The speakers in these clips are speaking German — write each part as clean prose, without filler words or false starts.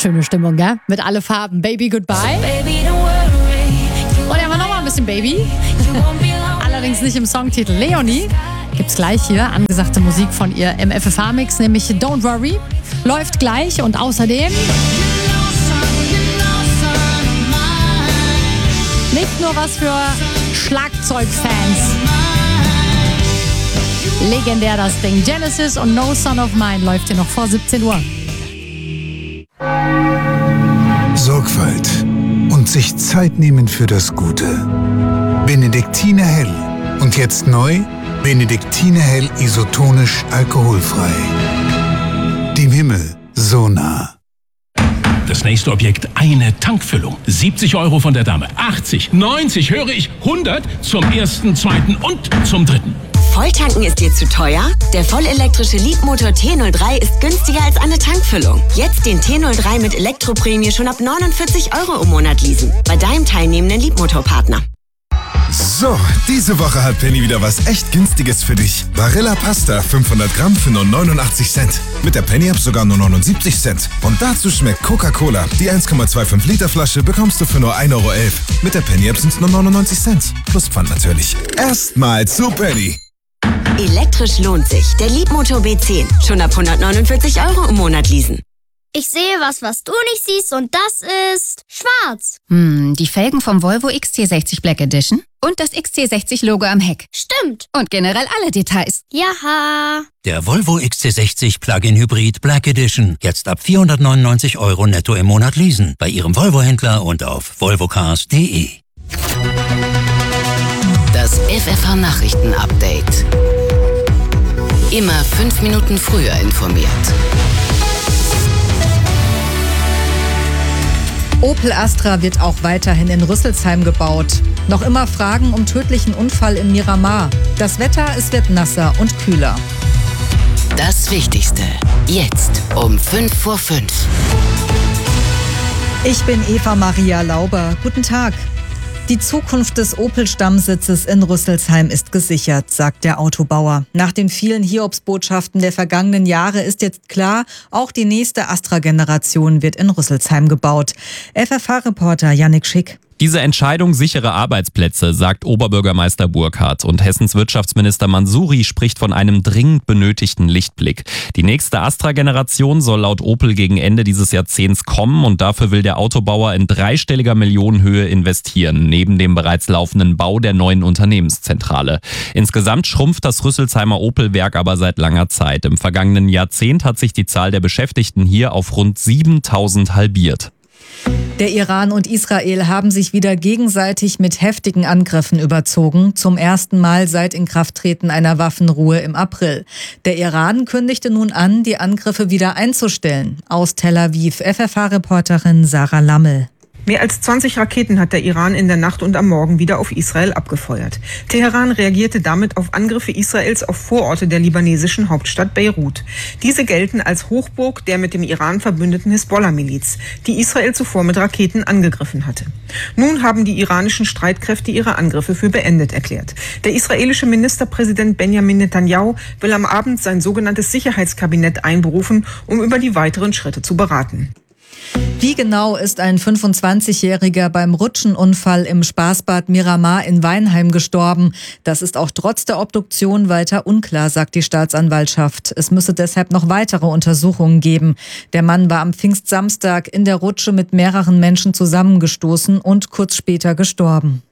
Schöne Stimmung, gell? Mit alle Farben. Baby, goodbye. Und ja, nochmal ein bisschen Baby. Allerdings nicht im Songtitel. Leonie gibt's gleich hier. Angesagte Musik von ihr im FFH-Mix, nämlich Don't Worry. Läuft gleich und außerdem nicht nur was für Schlagzeugfans. Legendär das Ding. Genesis und No Son of Mine läuft hier noch vor 17 Uhr. Sorgfalt und sich Zeit nehmen für das Gute. Benediktiner Hell. Und jetzt neu, Benediktiner Hell isotonisch alkoholfrei. Dem Himmel so nah. Das nächste Objekt, eine Tankfüllung. 70 € von der Dame, 80, 90, höre ich, 100 zum ersten, zweiten und zum dritten. Volltanken ist dir zu teuer? Der vollelektrische Leapmotor T03 ist günstiger als eine Tankfüllung. Jetzt den T03 mit Elektroprämie schon ab 49 € im Monat leasen. Bei deinem teilnehmenden Leapmotor-Partner. So, diese Woche hat Penny wieder was echt Günstiges für dich. Barilla Pasta 500 Gramm für nur 89 Cent. Mit der Penny-App sogar nur 79 Cent. Und dazu schmeckt Coca-Cola. Die 1,25 Liter Flasche bekommst du für nur 1,11 €. Mit der Penny-App sind es nur 99 Cent. Plus Pfand natürlich. Erstmal zu Penny. Elektrisch lohnt sich. Der Leapmotor B10. Schon ab 149 € im Monat leasen. Ich sehe was du nicht siehst und das ist schwarz. Die Felgen vom Volvo XC60 Black Edition und das XC60-Logo am Heck. Stimmt. Und generell alle Details. Jaha. Der Volvo XC60 Plug-in Hybrid Black Edition. Jetzt ab 499 € netto im Monat leasen. Bei Ihrem Volvo-Händler und auf volvocars.de. Das FFH-Nachrichten-Update. Immer 5 Minuten früher informiert. Opel Astra wird auch weiterhin in Rüsselsheim gebaut. Noch immer Fragen um tödlichen Unfall in Miramar. Das Wetter, es wird nasser und kühler. Das Wichtigste. Jetzt um 5:05. Ich bin Eva Maria Lauber. Guten Tag. Die Zukunft des Opel-Stammsitzes in Rüsselsheim ist gesichert, sagt der Autobauer. Nach den vielen Hiobsbotschaften der vergangenen Jahre ist jetzt klar, auch die nächste Astra-Generation wird in Rüsselsheim gebaut. FFH-Reporter Yannick Schick. Diese Entscheidung sichere Arbeitsplätze, sagt Oberbürgermeister Burkhardt. Und Hessens Wirtschaftsminister Mansouri spricht von einem dringend benötigten Lichtblick. Die nächste Astra-Generation soll laut Opel gegen Ende dieses Jahrzehnts kommen. Und dafür will der Autobauer in dreistelliger Millionenhöhe investieren, neben dem bereits laufenden Bau der neuen Unternehmenszentrale. Insgesamt schrumpft das Rüsselsheimer Opel-Werk aber seit langer Zeit. Im vergangenen Jahrzehnt hat sich die Zahl der Beschäftigten hier auf rund 7.000 halbiert. Der Iran und Israel haben sich wieder gegenseitig mit heftigen Angriffen überzogen. Zum ersten Mal seit Inkrafttreten einer Waffenruhe im April. Der Iran kündigte nun an, die Angriffe wieder einzustellen. Aus Tel Aviv, FFH-Reporterin Sarah Lammel. Mehr als 20 Raketen hat der Iran in der Nacht und am Morgen wieder auf Israel abgefeuert. Teheran reagierte damit auf Angriffe Israels auf Vororte der libanesischen Hauptstadt Beirut. Diese gelten als Hochburg der mit dem Iran verbündeten Hisbollah-Miliz, die Israel zuvor mit Raketen angegriffen hatte. Nun haben die iranischen Streitkräfte ihre Angriffe für beendet erklärt. Der israelische Ministerpräsident Benjamin Netanyahu will am Abend sein sogenanntes Sicherheitskabinett einberufen, um über die weiteren Schritte zu beraten. Wie genau ist ein 25-Jähriger beim Rutschenunfall im Spaßbad Miramar in Weinheim gestorben? Das ist auch trotz der Obduktion weiter unklar, sagt die Staatsanwaltschaft. Es müsse deshalb noch weitere Untersuchungen geben. Der Mann war am Pfingstsamstag in der Rutsche mit mehreren Menschen zusammengestoßen und kurz später gestorben.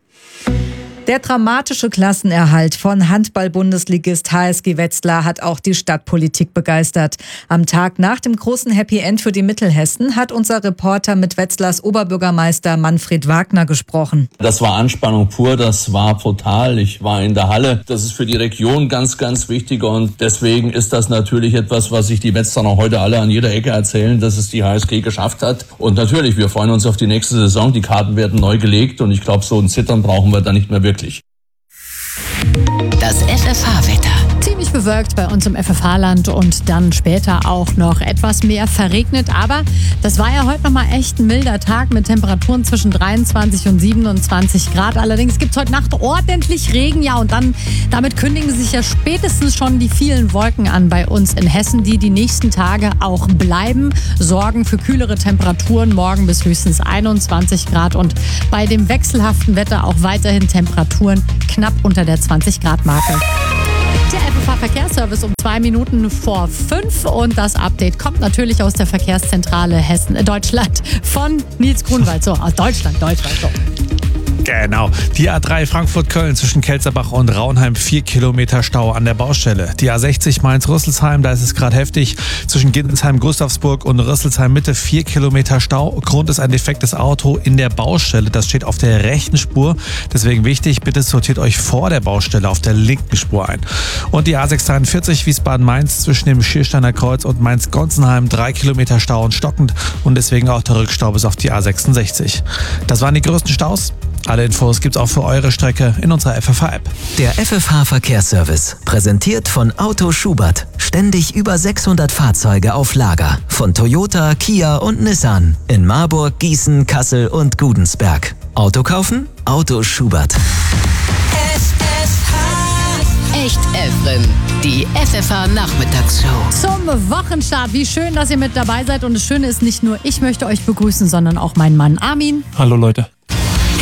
Der dramatische Klassenerhalt von Handball-Bundesligist HSG Wetzlar hat auch die Stadtpolitik begeistert. Am Tag nach dem großen Happy End für die Mittelhessen hat unser Reporter mit Wetzlars Oberbürgermeister Manfred Wagner gesprochen. Das war Anspannung pur, das war brutal. Ich war in der Halle. Das ist für die Region ganz, ganz wichtig und deswegen ist das natürlich etwas, was sich die Wetzlarer heute alle an jeder Ecke erzählen, dass es die HSG geschafft hat. Und natürlich, wir freuen uns auf die nächste Saison. Die Karten werden neu gelegt und ich glaube, so ein Zittern brauchen wir da nicht mehr wirklich. Das FFH-Wetter. Ziemlich ziemlich bewölkt bei uns im FFH-Land und dann später auch noch etwas mehr verregnet. Aber das war ja heute nochmal echt ein milder Tag mit Temperaturen zwischen 23 und 27 Grad. Allerdings gibt es heute Nacht ordentlich Regen. Ja, und damit kündigen sich ja spätestens schon die vielen Wolken an bei uns in Hessen, die nächsten Tage auch bleiben, sorgen für kühlere Temperaturen, morgen bis höchstens 21 Grad und bei dem wechselhaften Wetter auch weiterhin Temperaturen knapp unter der 20-Grad-Marke. Der FFH-Verkehrsservice um 2 Minuten vor 5 und das Update kommt natürlich aus der Verkehrszentrale Deutschland von Nils Grunwald. So, aus Deutschland, so. Genau. Die A3 Frankfurt-Köln zwischen Kelzerbach und Raunheim 4 Kilometer Stau an der Baustelle. Die A60 Mainz-Rüsselsheim, da ist es gerade heftig. Zwischen Gindensheim-Gustavsburg und Rüsselsheim-Mitte 4 Kilometer Stau. Grund ist ein defektes Auto in der Baustelle. Das steht auf der rechten Spur. Deswegen wichtig, bitte sortiert euch vor der Baustelle auf der linken Spur ein. Und die A643 Wiesbaden-Mainz zwischen dem Schiersteiner Kreuz und Mainz-Gonzenheim 3 Kilometer Stau und stockend und deswegen auch der Rückstau bis auf die A66. Das waren die größten Staus. Alle Infos gibt's auch für eure Strecke in unserer FFH-App. Der FFH-Verkehrsservice, präsentiert von Auto Schubert. Ständig über 600 Fahrzeuge auf Lager. Von Toyota, Kia und Nissan. In Marburg, Gießen, Kassel und Gudensberg. Auto kaufen? Auto Schubert. Echt Efren, die FFH-Nachmittagsshow. Zum Wochenstart. Wie schön, dass ihr mit dabei seid. Und das Schöne ist, nicht nur ich möchte euch begrüßen, sondern auch mein Mann Armin. Hallo Leute.